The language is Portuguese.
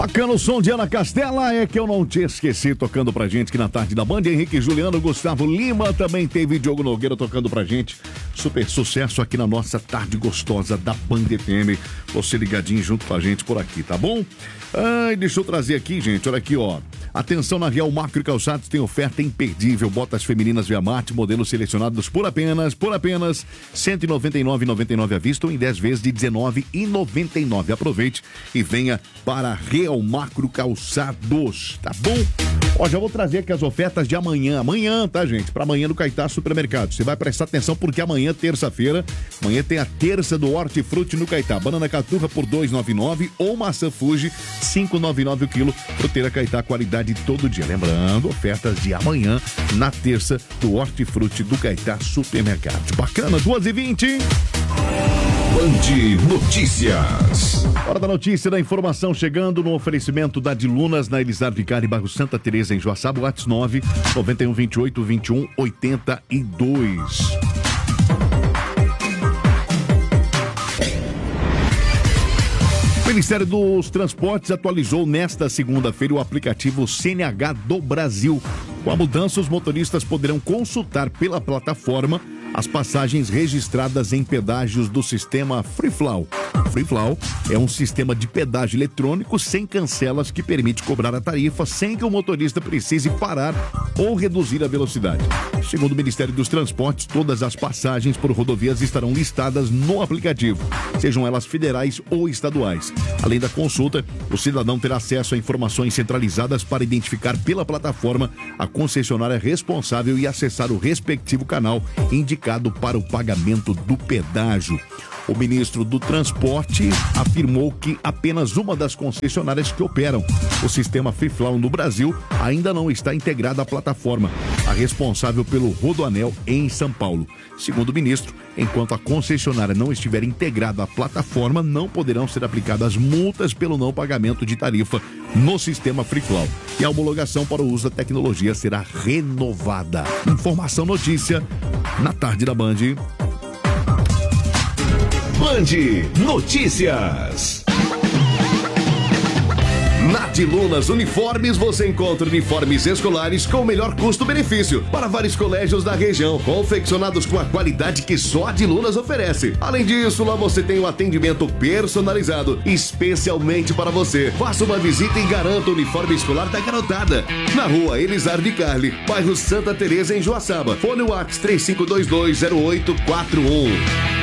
Bacana o som de Ana Castela, é que eu não te esqueci, tocando pra gente aqui na tarde da Band. Henrique Juliano, Gustavo Lima, também teve Diogo Nogueira tocando pra gente. Super sucesso aqui na nossa tarde gostosa da Band FM. Você ligadinho junto com a gente por aqui, tá bom? Ai, deixa eu trazer aqui, gente, olha aqui, ó. Atenção, na Real Macro e Calçados tem oferta imperdível. Botas femininas Via Marte, modelos selecionados por apenas R$ 199,99 à vista ou em 10 vezes de R$ 19,99. Aproveite e venha para Real Macro Calçados, tá bom? Ó, já vou trazer aqui as ofertas de amanhã, tá, gente? Para amanhã no Caetá Supermercado. Você vai prestar atenção porque amanhã, terça-feira, amanhã tem a terça do Hortifruti no Caetá. Banana caturra por R$ 2,99 ou maçã Fuji R$ 5,99 o quilo. Fruteira Caetá, qualidade todo dia. Lembrando, ofertas de amanhã na terça do Hortifruti do Caetá Supermercado. Bacana, 2h20. Band Notícias. Hora da notícia, da informação chegando no oferecimento da Dilunas na Elisar Vicari, bairro Santa Teresa, em Joaçaba, WhatsApp 9 91 28 21 82. O Ministério dos Transportes atualizou nesta segunda-feira o aplicativo CNH do Brasil. Com a mudança, os motoristas poderão consultar pela plataforma as passagens registradas em pedágios do sistema FreeFlow. FreeFlow é um sistema de pedágio eletrônico sem cancelas que permite cobrar a tarifa sem que o motorista precise parar ou reduzir a velocidade. Segundo o Ministério dos Transportes, todas as passagens por rodovias estarão listadas no aplicativo, sejam elas federais ou estaduais. Além da consulta, o cidadão terá acesso a informações centralizadas para identificar pela plataforma a concessionária responsável e acessar o respectivo canal indicado para o pagamento do pedágio. O ministro do Transporte afirmou que apenas uma das concessionárias que operam o sistema FreeFlow no Brasil ainda não está integrada à plataforma, a responsável pelo Rodoanel em São Paulo. Segundo o ministro, enquanto a concessionária não estiver integrada à plataforma, não poderão ser aplicadas multas pelo não pagamento de tarifa no sistema FreeFlow. E a homologação para o uso da tecnologia será renovada. Informação, notícia, na tarde da Band. Band Notícias. Na Dilunas Uniformes você encontra uniformes escolares com o melhor custo-benefício para vários colégios da região, confeccionados com a qualidade que só a Dilunas oferece. Além disso, lá você tem um atendimento personalizado, especialmente para você. Faça uma visita e garanta o uniforme escolar da garotada. Na rua Elisar Vicari, bairro Santa Teresa, em Joaçaba. Fone WhatsApp 35220841.